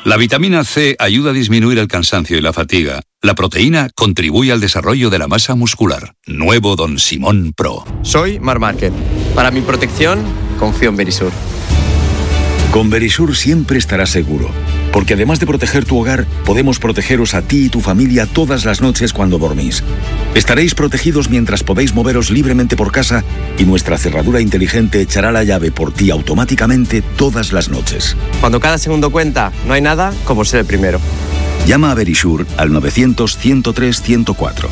La vitamina C ayuda a disminuir el cansancio y la fatiga. La proteína contribuye al desarrollo de la masa muscular. Nuevo Don Simón Pro. Soy Marc Márquez. Para mi protección, confío en Verisur. Con Verisur siempre estarás seguro, porque además de proteger tu hogar, podemos protegeros a ti y tu familia todas las noches cuando dormís. Estaréis protegidos mientras podéis moveros libremente por casa y nuestra cerradura inteligente echará la llave por ti automáticamente todas las noches. Cuando cada segundo cuenta, no hay nada como ser el primero. Llama a Verisur al 900-103-104.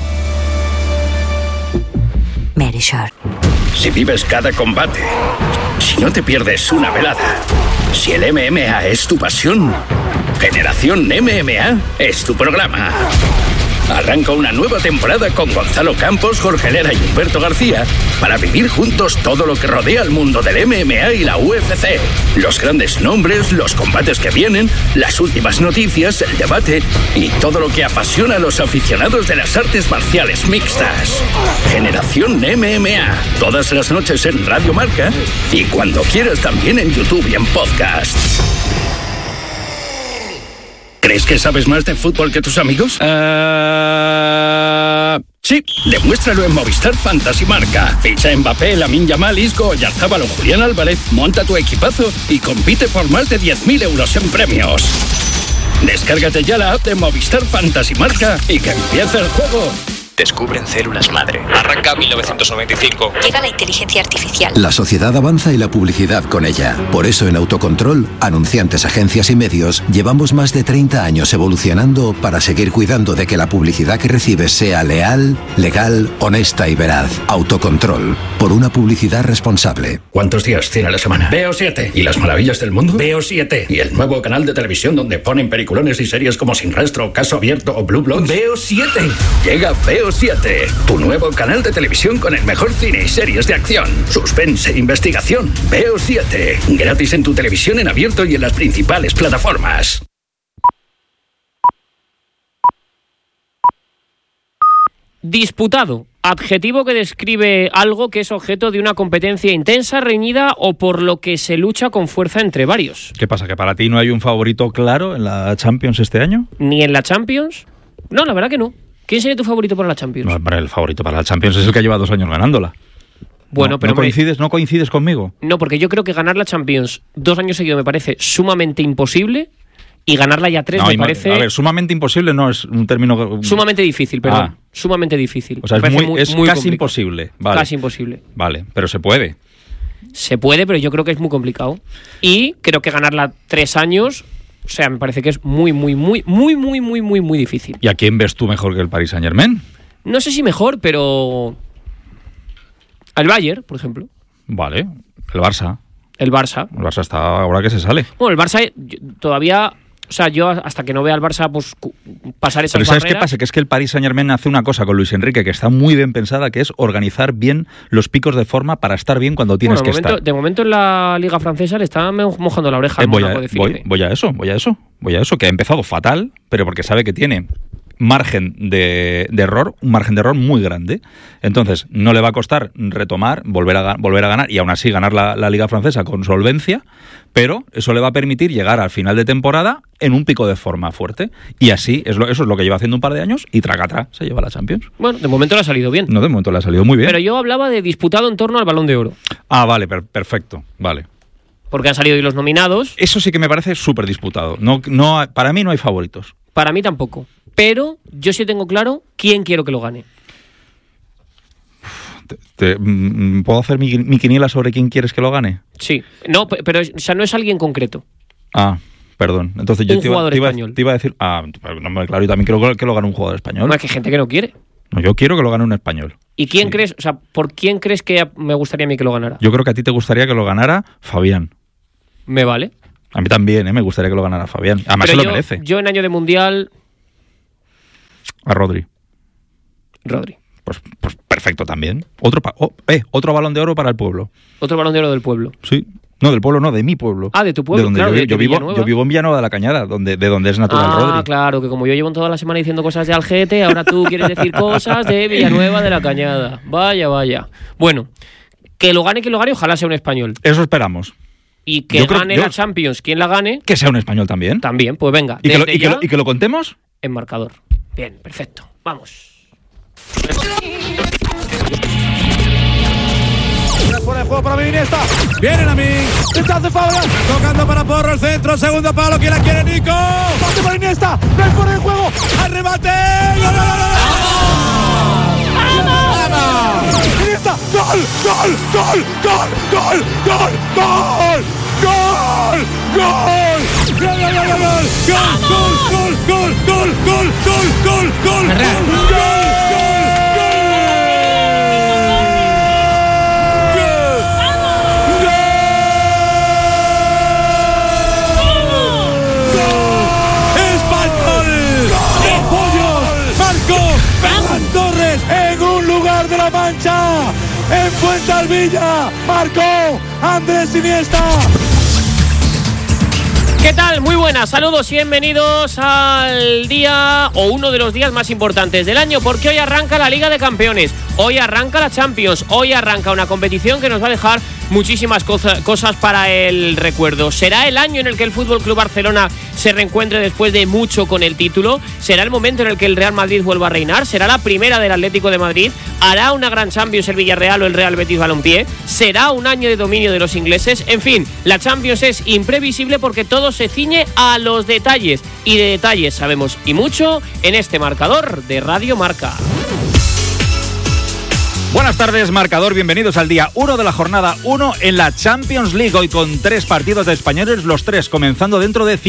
Verisur. Si vives cada combate, si no te pierdes una velada, si el MMA es tu pasión, Generación MMA es tu programa. Arranca una nueva temporada con Gonzalo Campos, Jorge Lera y Humberto García para vivir juntos todo lo que rodea al mundo del MMA y la UFC. Los grandes nombres, los combates que vienen, las últimas noticias, el debate y todo lo que apasiona a los aficionados de las artes marciales mixtas. Generación MMA, todas las noches en Radio Marca y cuando quieras también en YouTube y en podcast. ¿Crees que sabes más de fútbol que tus amigos? Sí, demuéstralo en Movistar Fantasy Marca. Ficha Mbappé, Lamine Yamal, Isco, Oyarzabal o Julián Álvarez, monta tu equipazo y compite por más de 10.000 euros en premios. Descárgate ya la app de Movistar Fantasy Marca y que empiece el juego. Descubren células madre. Arranca 1995. Llega la inteligencia artificial. La sociedad avanza y la publicidad con ella. Por eso en Autocontrol, anunciantes, agencias y medios, llevamos más de 30 años evolucionando para seguir cuidando de que la publicidad que recibes sea leal, legal, honesta y veraz. Autocontrol. Por una publicidad responsable. ¿Cuántos días tiene a la semana? Veo 7. ¿Y las maravillas del mundo? Veo 7. ¿Y el nuevo canal de televisión donde ponen peliculones y series como Sin Rastro, Caso Abierto o Blue Bloods? Veo 7. Llega Veo 7, tu nuevo canal de televisión con el mejor cine y series de acción, suspense e investigación. Veo 7, gratis en tu televisión en abierto y en las principales plataformas. Disputado, adjetivo que describe algo que es objeto de una competencia intensa, reñida o por lo que se lucha con fuerza entre varios. ¿Qué pasa, que para ti no hay un favorito claro en la Champions este año? ¿Ni en la Champions? No, la verdad que no. ¿Quién sería tu favorito para la Champions? No, el favorito para la Champions es el que lleva 2 años ganándola. Bueno, pero ¿No coincides conmigo? No, porque yo creo que ganar la Champions 2 años seguidos me parece sumamente imposible y ganarla ya 3 me parece... A ver, sumamente imposible no es un término... Sumamente difícil, perdón. Sumamente difícil. O sea, es muy casi complicado. Imposible. Vale. Casi imposible. Vale, pero se puede. Se puede, pero yo creo que es muy complicado. Y creo que ganarla 3 años... O sea, me parece que es muy difícil. ¿Y a quién ves tú mejor que el Paris Saint-Germain? No sé si mejor, pero... Al Bayern, por ejemplo. Vale, el Barça. El Barça está ahora que se sale. Bueno, el Barça todavía... O sea, yo hasta que no vea al Barça pues pasar esas barreras... Pero ¿sabes qué pasa? Que es que el Paris Saint-Germain hace una cosa con Luis Enrique que está muy bien pensada, que es organizar bien los picos de forma para estar bien cuando tienes que estar. De momento en la Liga Francesa le está mojando la oreja. Voy a eso, que ha empezado fatal, pero porque sabe que tiene margen de error, un margen de error muy grande. Entonces, no le va a costar retomar, volver a ganar y aún así ganar la Liga Francesa con solvencia, pero eso le va a permitir llegar al final de temporada en un pico de forma fuerte. Y así, eso es lo que lleva haciendo un par de años y tracatra se lleva la Champions. Bueno, de momento le ha salido bien. No, de momento le ha salido muy bien. Pero yo hablaba de disputado en torno al Balón de Oro. Ah, vale, perfecto, vale. Porque han salido hoy los nominados. Eso sí que me parece súper disputado. No, para mí no hay favoritos. Para mí tampoco. Pero yo sí tengo claro quién quiero que lo gane. ¿Puedo hacer mi quiniela sobre quién quieres que lo gane? Sí. No, pero o sea, no es alguien concreto. Ah, perdón. Entonces yo te iba a decir... Ah, no, claro, yo también quiero que lo gane un jugador español. No, es que hay gente que no quiere. No, yo quiero que lo gane un español. ¿Y quién crees, o sea, por quién crees que me gustaría a mí que lo ganara? Yo creo que a ti te gustaría que lo ganara Fabián. Me vale. A mí también, me gustaría que lo ganara Fabián. Además se lo merece. Yo en año de Mundial... A Rodri. Pues perfecto también. Otro Balón de Oro para el pueblo. Otro Balón de Oro del pueblo. Sí. No, del pueblo no, de mi pueblo. Ah, de tu pueblo, de donde claro. Yo vivo en Villanueva de la Cañada, de donde es natural Rodri. Ah, claro, que como yo llevo toda la semana diciendo cosas de Algete, ahora tú quieres decir cosas de Villanueva de la Cañada. Vaya. Bueno, que lo gane, ojalá sea un español. Eso esperamos. y que gane la Champions, quien la gane... Que sea un español también. También, pues venga. ¿Y que lo contemos? En marcador. Bien, perfecto. Vamos. Fuera de juego para Iniesta. Viene a mí. Tocando para Porro el centro. Segundo palo. ¿Quién la quiere, Nico? Pase para Iniesta. No hay fuera de juego. Al remate. ¡Vamos! Iniesta. ¡Gol! ¡Gol! ¡Gol! ¡Gol! ¡Gol! ¡Gol! ¡Gol! ¡Gol! ¡Gol! ¡Gol! ¡Gol! ¡Gol! ¡Gol! ¡Gol! En un lugar de la Mancha, en Fuensalvilla, marcó Andrés Iniesta. ¿Qué tal? Muy buenas, saludos y bienvenidos al día o uno de los días más importantes del año, porque hoy arranca la Liga de Campeones, hoy arranca la Champions, hoy arranca una competición que nos va a dejar muchísimas cosas para el recuerdo. ¿Será el año en el que el FC Barcelona se reencuentre después de mucho con el título? ¿Será el momento en el que el Real Madrid vuelva a reinar? ¿Será la primera del Atlético de Madrid? ¿Hará una gran Champions el Villarreal o el Real Betis Balompié? ¿Será un año de dominio de los ingleses? En fin, la Champions es imprevisible porque todo se ciñe a los detalles. Y de detalles sabemos y mucho en este marcador de Radio Marca. Buenas tardes, marcador, bienvenidos al día 1 de la jornada 1 en la Champions League, hoy con 3 partidos de españoles, los 3 comenzando dentro de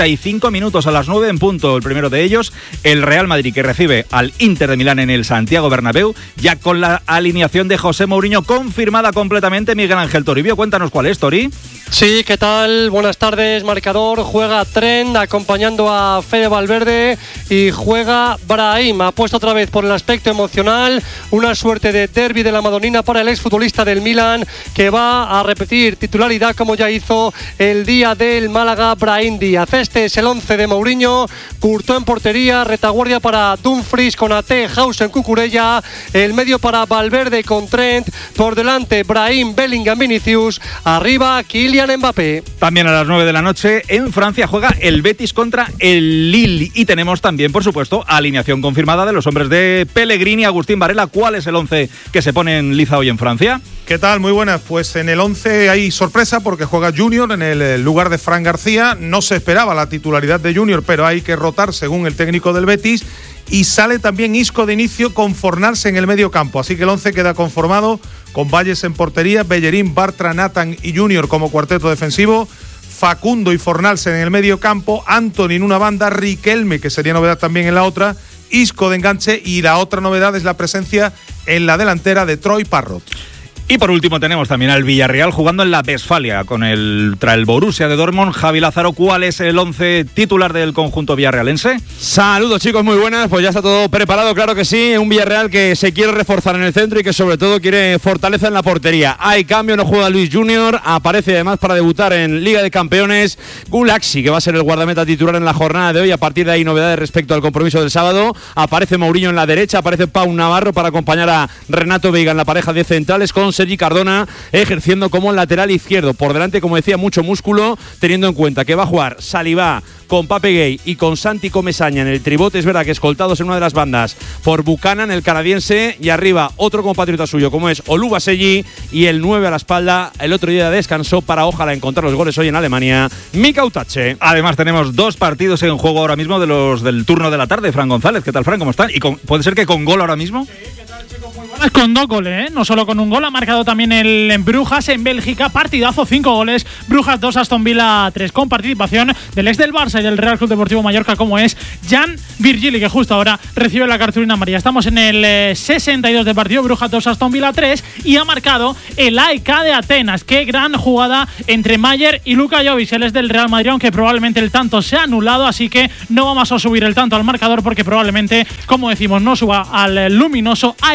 55 minutos a las 9 en punto. El primero de ellos, el Real Madrid, que recibe al Inter de Milán en el Santiago Bernabéu, ya con la alineación de José Mourinho confirmada completamente. Miguel Ángel Toribio, cuéntanos cuál es, Tori. Sí, ¿qué tal? Buenas tardes, marcador. Juega Trent acompañando a Fede Valverde y juega Brahim. Apuesta otra vez por el aspecto emocional, una suerte de derbi de la Madonina para el exfutbolista del Milan, que va a repetir titularidad como ya hizo el día del Málaga, Brahim Díaz. Este es el 11 de Mourinho. Courtois en portería, retaguardia para Dumfries con Ate, Hausen, Cucurella, el medio para Valverde con Trent, por delante Brahim, Bellingham, Vinicius, arriba Kylian Mbappé. También a las 9 de la noche en Francia juega el Betis contra el Lille y tenemos también, por supuesto, alineación confirmada de los hombres de Pellegrini. Agustín Varela, ¿cuál es el 11 que se pone en liza hoy en Francia? ¿Qué tal? Muy buenas. Pues en el 11 hay sorpresa porque juega Junior en el lugar de Fran García. No se esperaba la titularidad de Junior, pero hay que rotar según el técnico del Betis. Y sale también Isco de inicio con Fornals en el medio campo. Así que el 11 queda conformado con Valles en portería, Bellerín, Bartra, Nathan y Junior como cuarteto defensivo, Facundo y Fornals en el medio campo, Antony en una banda, Riquelme, que sería novedad también en la otra, Isco de enganche, y la otra novedad es la presencia en la delantera de Troy Parrott. Y por último tenemos también al Villarreal jugando en la Westfalia contra el Borussia de Dortmund. Javi Lázaro, ¿cuál es el 11 titular del conjunto villarrealense? Saludos, chicos, muy buenas. Pues ya está todo preparado, claro que sí. Un Villarreal que se quiere reforzar en el centro y que sobre todo quiere fortaleza en la portería. Hay cambio, no juega Luis Junior, aparece además para debutar en Liga de Campeones Gulaxi, que va a ser el guardameta titular en la jornada de hoy. A partir de ahí novedades respecto al compromiso del sábado. Aparece Mourinho en la derecha, aparece Pau Navarro para acompañar a Renato Veiga en la pareja de centrales, con Sergi Cardona ejerciendo como lateral izquierdo. Por delante, como decía, mucho músculo, teniendo en cuenta que va a jugar Saliba con Pape Gay y con Santi Comesaña en el tribote. Es verdad que escoltados en una de las bandas por Buchanan, el canadiense, y arriba otro compatriota suyo como es Oluwaseyi, y el 9 a la espalda. El otro día descansó para ojalá encontrar los goles hoy en Alemania, Mika Utache. Además tenemos 2 partidos en juego ahora mismo de los del turno de la tarde. Fran González, ¿qué tal, Fran? ¿Cómo están? ¿Y puede ser que con gol ahora mismo? Sí, ¿qué tal, chicos? Muy buenas. Con 2 goles, ¿eh? No solo con un gol, ha marcado también el Brujas en Bélgica, partidazo, 5 goles, Brujas 2, Aston Villa 3, con participación del ex del Barça y del Real Club Deportivo Mallorca como es Jan Virgili, que justo ahora recibe la cartulina amarilla. Estamos en el 62 de partido, Brujas 2, Aston Villa 3, y ha marcado el AEK de Atenas. Qué gran jugada entre Mayer y Luka Jovic, él es del Real Madrid, aunque probablemente el tanto se ha anulado, así que no vamos a subir el tanto al marcador porque probablemente, como decimos, no suba al luminoso AEK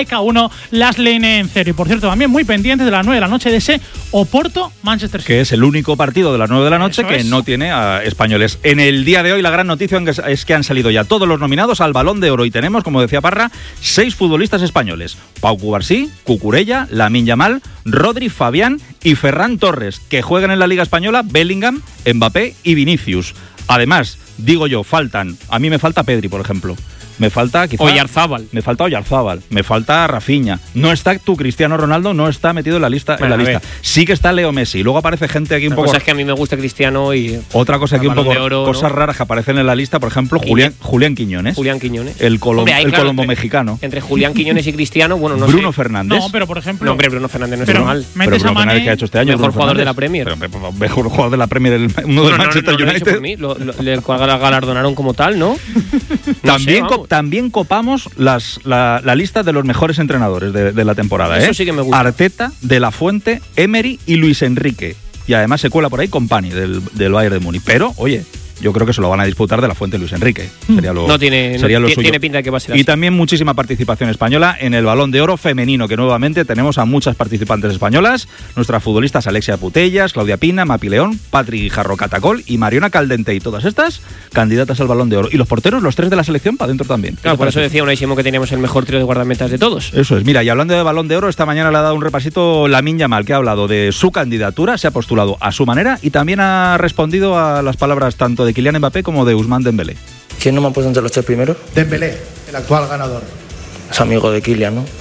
AEK 1, Laslane 0. Y por cierto, también muy pendiente de las 9 de la noche de ese Oporto-Manchester City. Que es el único partido de las 9 de la noche que es. no tiene a españoles. En el día de hoy la gran noticia es que han salido ya todos los nominados al Balón de Oro y tenemos, como decía Parra, 6 futbolistas españoles. Pau Cubarsí, Cucurella, Lamine Yamal, Rodri, Fabián y Ferran Torres, que juegan en la Liga Española Bellingham, Mbappé y Vinicius. Además, digo yo, a mí me falta Pedri, por ejemplo. Me falta quizá Oyarzábal. Me falta Rafinha. No está tu Cristiano Ronaldo, no está metido en la lista. Bueno, Sí que está Leo Messi. Luego aparece gente aquí un poco. Cosa es que a mí me gusta Cristiano y. Otra cosa aquí un poco. Oro, cosas raras que aparecen en la lista, por ejemplo, Julián Quiñones. El colombo mexicano. Entre Julián Quiñones y Cristiano, bueno, no Bruno sé. Fernández. No, pero por ejemplo. No, hombre, Bruno Fernández no es normal. Pero Bruno Fernández, que ha hecho este año. Mejor jugador de la Premier. Mejor jugador de la Premier, uno del Manchester United. Le galardonaron como tal, ¿no? También copamos la lista de los mejores entrenadores de la temporada. Eso sí que me gusta. Arteta, De La Fuente, Emery y Luis Enrique. Y además se cuela por ahí Kompany del Bayern de Múnich. Pero, oye, yo creo que se lo van a disputar De La Fuente y Luis Enrique. Sería lo suyo. Tiene pinta de que va a ser así. Y también muchísima participación española en el Balón de Oro femenino, que nuevamente tenemos a muchas participantes españolas. Nuestras futbolistas Alexia Putellas, Claudia Pina, Mapi León, Patri Guijarro Catacol y Mariona Caldente. Y todas estas candidatas al Balón de Oro. Y los porteros, los 3 de la selección, para adentro también. Claro, por eso decía Unaísimo que teníamos el mejor trío de guardametas de todos. Eso es. Mira, y hablando de Balón de Oro, esta mañana le ha dado un repasito Lamine Yamal, que ha hablado de su candidatura, se ha postulado a su manera y también ha respondido a las palabras tanto de Kylian Mbappé como de Ousmane Dembélé. ¿Quién no me ha puesto entre los 3 primeros? Dembélé, el actual ganador. Es amigo de Kylian, ¿no?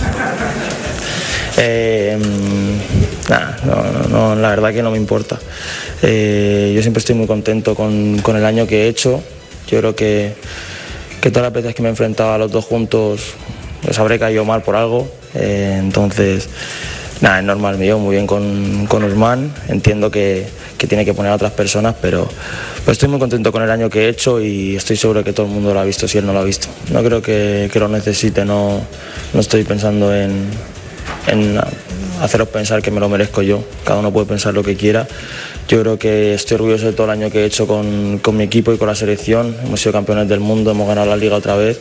No, la verdad que no me importa. Yo siempre estoy muy contento con el año que he hecho. Yo creo que todas las veces que me he enfrentado a los dos juntos les habré caído mal por algo. Entonces, es normal, me llevo muy bien con Ousmane. Entiendo que tiene que poner a otras personas, pero estoy muy contento con el año que he hecho y estoy seguro que todo el mundo lo ha visto si él no lo ha visto. No creo que lo necesite, no estoy pensando en haceros pensar que me lo merezco yo. Cada uno puede pensar lo que quiera. Yo creo que estoy orgulloso de todo el año que he hecho con mi equipo y con la selección. Hemos sido campeones del mundo, hemos ganado la Liga otra vez.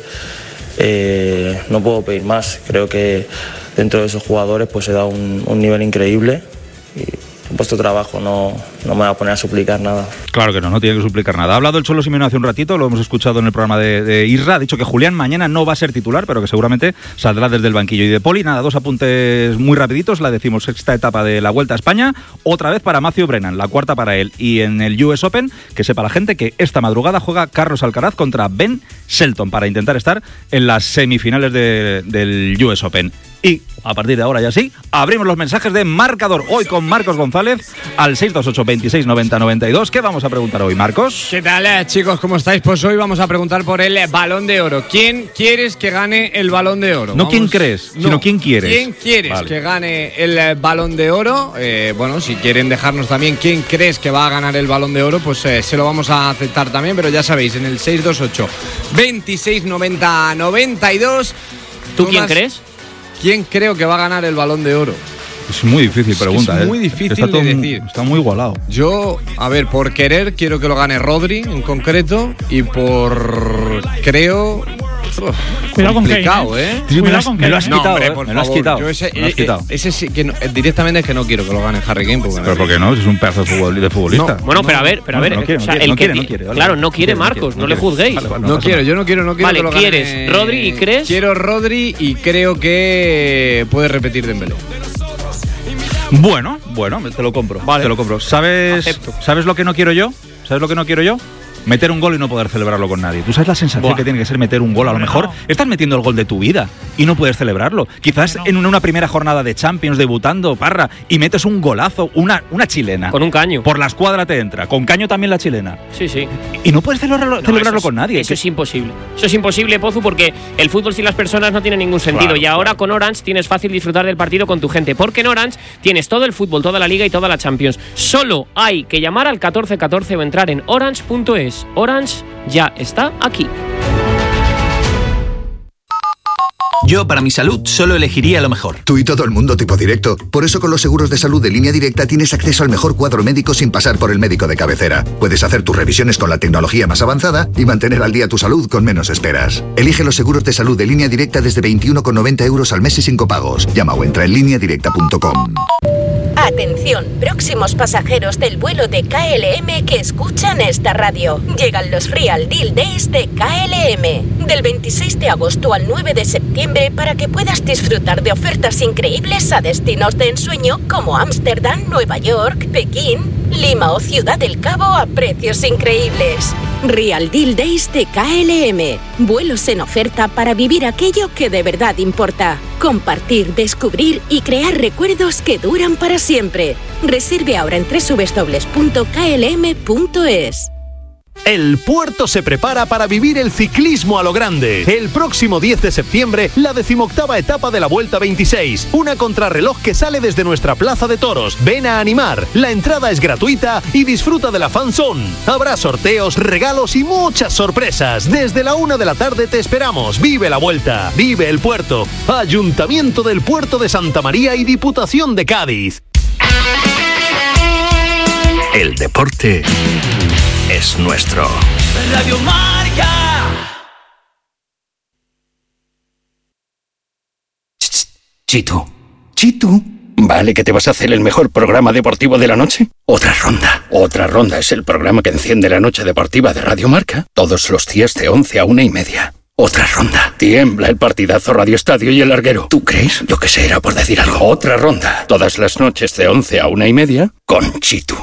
No puedo pedir más. Creo que dentro de esos jugadores pues he dado un nivel increíble y he puesto trabajo, no me voy a poner a suplicar nada. Claro que no tiene que suplicar nada. Ha hablado el Cholo Simeone hace un ratito, lo hemos escuchado en el programa de Isra, ha dicho que Julián mañana no va a ser titular, pero que seguramente saldrá desde el banquillo. Y de Poli, nada, 2 apuntes muy rapiditos, la 16ª etapa de la Vuelta a España, otra vez para Matthew Brennan, la 4ª para él. Y en el US Open, que sepa la gente que esta madrugada juega Carlos Alcaraz contra Ben Shelton para intentar estar en las semifinales del US Open. Y a partir de ahora ya sí, abrimos los mensajes de marcador hoy con Marcos González al 628 26 90 92. ¿Qué vamos a preguntar hoy, Marcos? ¿Qué tal, chicos? ¿Cómo estáis? Pues hoy vamos a preguntar por el Balón de Oro. ¿Quién quieres que gane el Balón de Oro? No quién crees, sino quién quieres. ¿Quién quieres que gane el Balón de Oro? Bueno, si quieren dejarnos también quién crees que va a ganar el Balón de Oro, pues se lo vamos a aceptar también, pero ya sabéis, en el 628 26 90 92. ¿Tú quién crees? ¿Quién creo que va a ganar el Balón de Oro? Es muy difícil pregunta. Es muy difícil está de decir. Está muy igualado. Yo, a ver, por querer quiero que lo gane Rodri en concreto y por creo... Cuidado con Kane, me lo has quitado, me lo has quitado. Yo ese sí que directamente es que no quiero que lo gane Harry Kane. Pero ¿por qué no? Es un pedazo de futbolista. No, bueno, pero a ver. No quiere. Claro, no quiere Marcos, no le juzguéis. No quiero que lo gane. Vale, ¿quieres Rodri y crees? Quiero Rodri y creo que puede repetir Dembélé. Bueno, te lo compro. Vale. Te lo compro. ¿Sabes lo que no quiero yo? ¿Sabes lo que no quiero yo? Meter un gol y no poder celebrarlo con nadie. ¿Tú sabes la sensación que tiene que ser meter un gol? A lo mejor estás metiendo el gol de tu vida y no puedes celebrarlo. Quizás en una primera jornada de Champions debutando, Parra, y metes un golazo, una chilena. Con un caño. Por la escuadra te entra. Con caño también la chilena. Sí. Y no puedes celebrarlo con nadie. Eso es imposible. Eso es imposible, Pozu, porque el fútbol sin las personas no tiene ningún sentido. Claro, y ahora con Orange tienes fácil disfrutar del partido con tu gente. Porque en Orange tienes todo el fútbol, toda la Liga y toda la Champions. Solo hay que llamar al 1414 o entrar en orange.es. Orange ya está aquí. Yo, para mi salud, solo elegiría lo mejor. Tú y todo el mundo tipo directo. Por eso con los seguros de salud de Línea Directa tienes acceso al mejor cuadro médico sin pasar por el médico de cabecera. Puedes hacer tus revisiones con la tecnología más avanzada y mantener al día tu salud con menos esperas. Elige los seguros de salud de Línea Directa desde 21,90 € al mes y sin copagos. Llama o entra en lineadirecta.com. Atención, próximos pasajeros del vuelo de KLM que escuchan esta radio. Llegan los Real Deal Days de KLM. Del 26 de agosto al 9 de septiembre para que puedas disfrutar de ofertas increíbles a destinos de ensueño como Ámsterdam, Nueva York, Pekín, Lima o Ciudad del Cabo a precios increíbles. Real Deal Days de KLM. Vuelos en oferta para vivir aquello que de verdad importa. Compartir, descubrir y crear recuerdos que duran para siempre. Reserve ahora en www.klm.es. El puerto se prepara para vivir el ciclismo a lo grande. El próximo 10 de septiembre, la 18ª etapa de la Vuelta 26. Una contrarreloj que sale desde nuestra plaza de toros. Ven a animar. La entrada es gratuita y disfruta de la fan zone. Habrá sorteos, regalos y muchas sorpresas. Desde la 1 de la tarde te esperamos. Vive la Vuelta. Vive el puerto. Ayuntamiento del Puerto de Santa María y Diputación de Cádiz. El deporte es nuestro. Radio Marca. Chitu. Chitu. ¿Vale que te vas a hacer el mejor programa deportivo de la noche? Otra ronda. Otra ronda es el programa que enciende la noche deportiva de Radio Marca todos los días de 11 a 1:30. Otra ronda. Tiembla el partidazo Radio Estadio y el Larguero. ¿Tú crees? Yo que sé, era por decir algo. Otra ronda. Todas las noches de 11 a 1:30 con Chitu.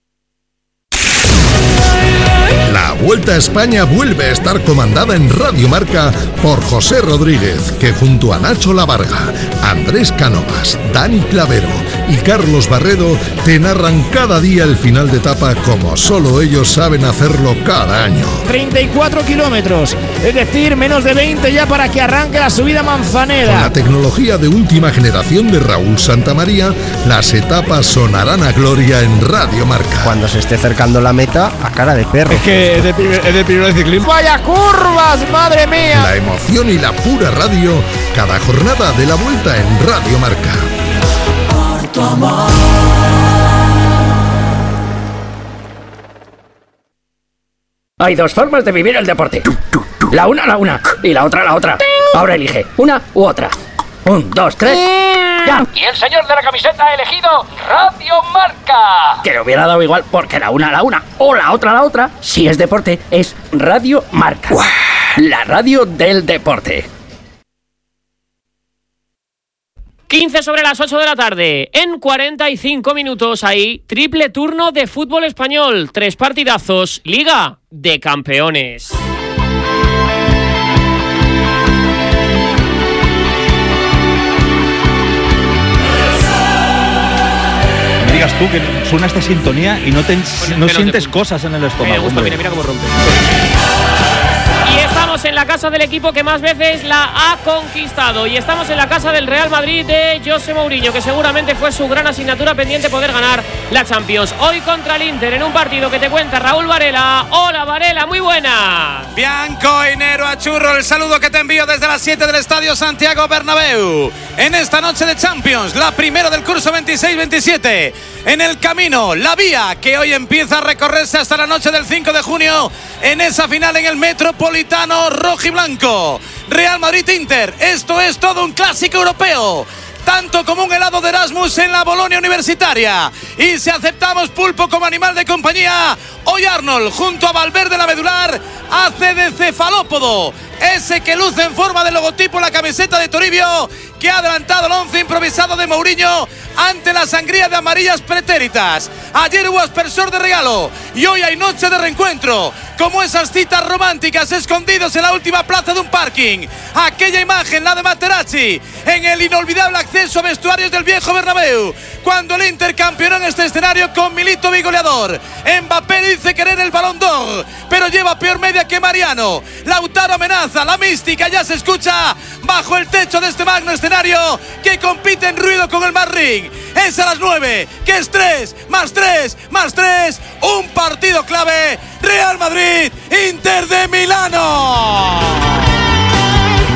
La Vuelta a España vuelve a estar comandada en Radio Marca por José Rodríguez, que junto a Nacho Lavarga, Andrés Cánovas, Dani Clavero y Carlos Barredo te narran cada día el final de etapa como solo ellos saben hacerlo cada año. 34 kilómetros, es decir, menos de 20 ya para que arranque la subida Manzanera. Con la tecnología de última generación de Raúl Santamaría, las etapas sonarán a gloria en Radio Marca. Cuando se esté acercando la meta, a cara de perro. Es que es de primer ciclismo. ¡Vaya curvas, madre mía! La emoción y la pura radio, cada jornada de la Vuelta en Radio Marca. Por tu amor. Hay dos formas de vivir el deporte. La una y la otra. Ahora elige una u otra. 1, 2, 3. ¡Ya! Y el señor de la camiseta ha elegido Radio Marca. Que le hubiera dado igual porque la una o la otra, si es deporte, es Radio Marca. ¡Uah! La radio del deporte. 15 sobre las 8 de la tarde. En 45 minutos hay triple turno de fútbol español. 3 partidazos. Liga de Campeones. Digas tú que suena esta sintonía y no sientes cosas en el estómago. Me gusta, mira cómo rompe. Y estamos en la casa del equipo que más veces la ha conquistado. Y estamos en la casa del Real Madrid de José Mourinho, que seguramente fue su gran asignatura pendiente poder ganar la Champions. Hoy contra el Inter en un partido que te cuenta Raúl Varela. Hola Varela, muy buenas. Bianco y Nero a Churro, el saludo que te envío desde las 7 del Estadio Santiago Bernabéu. En esta noche de Champions, la primera del curso 26-27. En el camino, la vía que hoy empieza a recorrerse hasta la noche del 5 de junio en esa final en el Metropolitano rojiblanco. Real Madrid-Inter, esto es todo un clásico europeo. Tanto como un helado de Erasmus en la Bolonia Universitaria. Y si aceptamos pulpo como animal de compañía, hoy Arnold, junto a Valverde la medular, hace de cefalópodo. Ese que luce en forma de logotipo la camiseta de Toribio, que ha adelantado el 11 improvisado de Mourinho ante la sangría de amarillas pretéritas. Ayer hubo aspersor de regalo y hoy hay noche de reencuentro, como esas citas románticas escondidos en la última plaza de un parking. Aquella imagen, la de Materazzi, en el inolvidable acceso a vestuarios del viejo Bernabéu, cuando el Inter campeonó en este escenario con Milito bigoleador. Mbappé dice querer el Balón d'Or, pero lleva peor media que Mariano. Lautaro amenaza, la mística ya se escucha bajo el techo de este magno escenario que compite en ruido con el Madrid. Es a las 9, que es 3, más 3, más 3, un partido clave. Real Madrid, Inter de Milano. El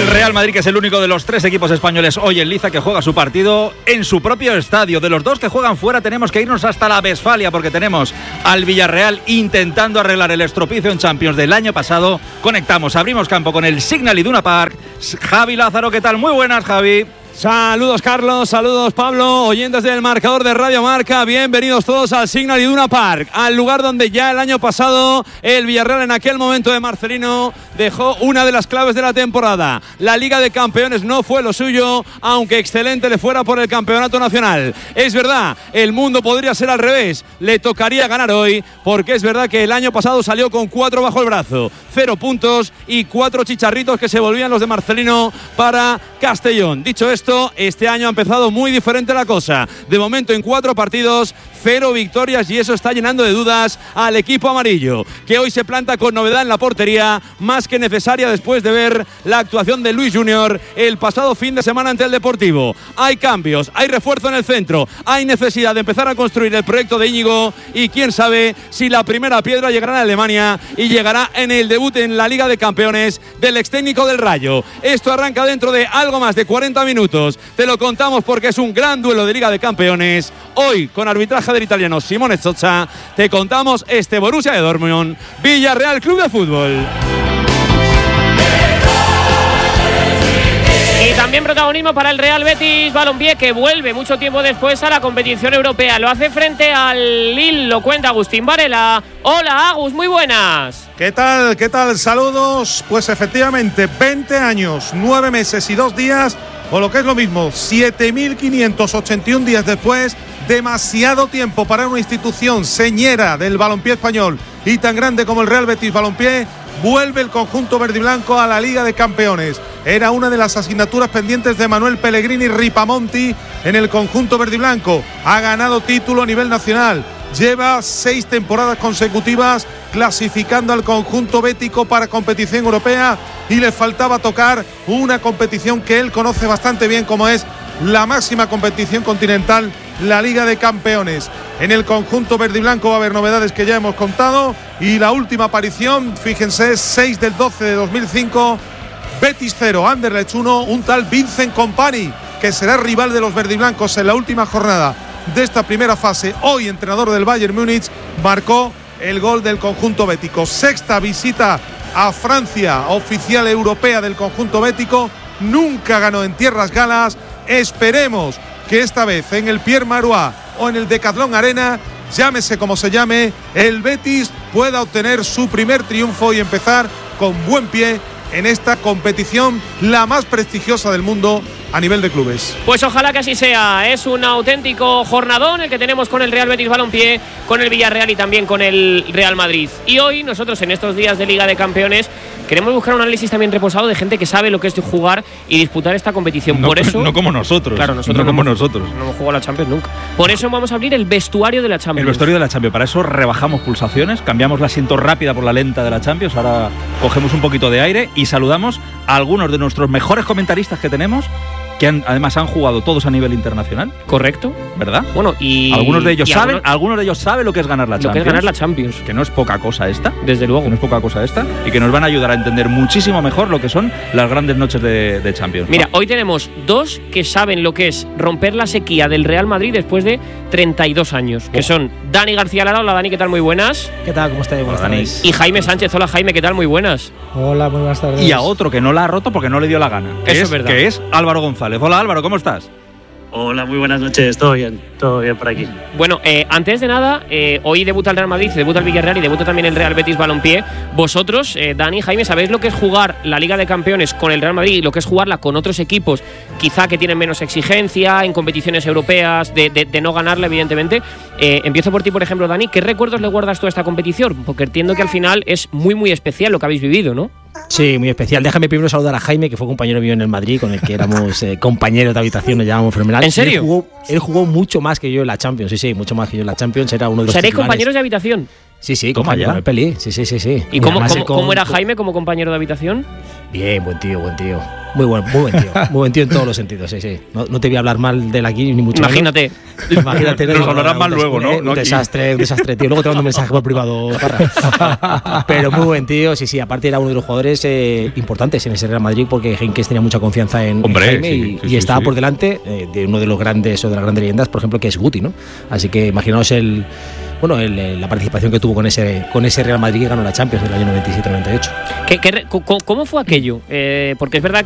Real Madrid, que es el único de los 3 equipos españoles hoy en liza que juega su partido en su propio estadio. De los 2 que juegan fuera tenemos que irnos hasta la Westfalia, porque tenemos al Villarreal intentando arreglar el estropicio en Champions del año pasado. Conectamos, abrimos campo con el Signal Iduna Park. Javi Lázaro, ¿qué tal? Muy buenas, Javi. Saludos Carlos, saludos Pablo, oyentes del marcador de Radio Marca, bienvenidos todos al Signal Iduna Park, al lugar donde ya el año pasado el Villarreal en aquel momento de Marcelino dejó una de las claves de la temporada. La Liga de Campeones no fue lo suyo, aunque excelente le fuera por el campeonato nacional. Es verdad, el mundo podría ser al revés, le tocaría ganar hoy, porque es verdad que el año pasado salió con 4 bajo el brazo, 0 puntos y 4 chicharritos que se volvían los de Marcelino para Castellón. Dicho esto, este año ha empezado muy diferente la cosa. De momento en 4 partidos, 0 victorias, y eso está llenando de dudas al equipo amarillo, que hoy se planta con novedad en la portería, más que necesaria después de ver la actuación de Luis Junior el pasado fin de semana ante el Deportivo. Hay cambios, hay refuerzo en el centro, hay necesidad de empezar a construir el proyecto de Íñigo, y quién sabe si la primera piedra llegará a Alemania y llegará en el debut en la Liga de Campeones del ex técnico del Rayo. Esto arranca dentro de algo más de 40 minutos. Te lo contamos porque es un gran duelo de Liga de Campeones. Hoy, con arbitraje del italiano Simone Sozza, te contamos este Borussia de Dortmund, Villarreal Club de Fútbol. Y también protagonismo para el Real Betis Balompié, que vuelve mucho tiempo después a la competición europea. Lo hace frente al Lille, lo cuenta Agustín Varela. Hola, Agus, muy buenas. ¿Qué tal? ¿Qué tal? Saludos. Pues efectivamente, 20 años, 9 meses y 2 días, o lo que es lo mismo, 7.581 días después. Demasiado tiempo para una institución señera del balompié español y tan grande como el Real Betis Balompié. Vuelve el conjunto verdiblanco a la Liga de Campeones. Era una de las asignaturas pendientes de Manuel Pellegrini Ripamonti en el conjunto verdiblanco. Ha ganado título a nivel nacional. Lleva 6 temporadas consecutivas clasificando al conjunto bético para competición europea, y le faltaba tocar una competición que él conoce bastante bien, como es la máxima competición continental, la Liga de Campeones. En el conjunto verdiblanco va a haber novedades que ya hemos contado, y la última aparición, fíjense, 6 del 12 de 2005, Betis 0, Anderlecht 1, un tal Vincent Kompany, que será rival de los verdiblancos en la última jornada de esta primera fase. Hoy entrenador del Bayern Múnich, marcó el gol del conjunto bético. 6ª visita a Francia oficial europea del conjunto bético. Nunca ganó en tierras galas. Esperemos que esta vez en el Pierre Marois o en el Decathlon Arena, llámese como se llame, el Betis pueda obtener su primer triunfo y empezar con buen pie en esta competición, la más prestigiosa del mundo a nivel de clubes. Pues ojalá que así sea. Es un auténtico jornadón el que tenemos con el Real Betis Balompié, con el Villarreal y también con el Real Madrid. Y hoy nosotros, en estos días de Liga de Campeones, queremos buscar un análisis también reposado de gente que sabe lo que es jugar y disputar esta competición. No, por eso, no como nosotros. Claro, nosotros no como nosotros. No hemos jugado la Champions nunca. Por eso vamos a abrir el vestuario de la Champions. El vestuario de la Champions. Para eso rebajamos pulsaciones, cambiamos la asiento rápida por la lenta de la Champions. Ahora cogemos un poquito de aire y saludamos a algunos de nuestros mejores comentaristas que tenemos, que además han jugado todos a nivel internacional. Correcto. ¿Verdad? Bueno, y algunos de ellos saben lo que es ganar la Champions. Lo que es ganar la Champions. Que no es poca cosa esta. Desde luego. Que no es poca cosa esta. Y que nos van a ayudar a entender muchísimo mejor lo que son las grandes noches de Champions. Mira, hoy tenemos 2 que saben lo que es romper la sequía del Real Madrid después de 32 años. Que son Dani García Lara. Hola, Dani, ¿qué tal? Muy buenas. ¿Qué tal? ¿Cómo estáis? Buenas tardes. Y Jaime Sánchez. Hola, Jaime, ¿qué tal? Muy buenas. Hola, muy buenas tardes. Y a otro que no la ha roto porque no le dio la gana. Eso es verdad. Que es Álvaro González. Hola, Álvaro, ¿cómo estás? Hola, muy buenas noches, todo bien por aquí. Bueno, antes de nada, hoy debuta el Real Madrid, debuta el Villarreal y debuta también el Real Betis Balompié. Vosotros, Dani, Jaime, ¿sabéis lo que es jugar la Liga de Campeones con el Real Madrid y lo que es jugarla con otros equipos, quizá que tienen menos exigencia en competiciones europeas, de no ganarla, evidentemente? Empiezo por ti, por ejemplo, Dani, ¿qué recuerdos le guardas tú a esta competición? Porque entiendo que al final es muy, muy especial lo que habéis vivido, ¿no? Sí, muy especial. Déjame primero saludar a Jaime, que fue compañero mío en el Madrid, con el que éramos compañeros de habitación, nos llamábamos fenomenal. ¿En serio? Él jugó mucho más que yo en la Champions, sí, mucho más que yo en la Champions. Era uno de los ¿Seréis titulares. compañeros de habitación? Sí, compañero de peli. Sí. ¿Y cómo era Jaime como compañero de habitación? Bien, buen tío. Muy buen tío en todos los sentidos, sí. No te voy a hablar mal de él aquí, ni mucho Imagínate. menos. Imagínate. Nos hablarás mal luego, ¿no? Un desastre, tío. Luego te mando un mensaje por privado, Parra. Pero muy buen tío, sí. Aparte era uno de los jugadores importantes en ese Real Madrid porque Heynckes tenía mucha confianza en Jaime y estaba por delante de uno de los grandes o de las grandes leyendas, por ejemplo, que es Guti, ¿no? Así que imaginaos la participación que tuvo con ese Real Madrid que ganó la Champions del año 97-98. ¿Cómo fue aquello? Porque es verdad